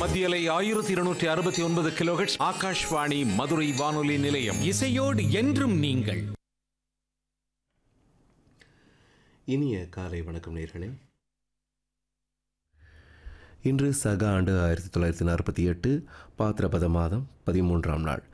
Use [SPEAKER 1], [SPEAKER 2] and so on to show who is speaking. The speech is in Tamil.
[SPEAKER 1] மத்தியலை 1269 கிலோஹெர்ட்ஸ் ஆகாஷ்வாணி மதுரை வானொலி நிலையம்.
[SPEAKER 2] இசையோடு என்றும் நீங்கள்.
[SPEAKER 3] இனிய காலை வணக்கம் நேயர்களே. இன்று சக ஆண்டு 1948 பாத்திரபத மாதம் 13ஆம் நாள்.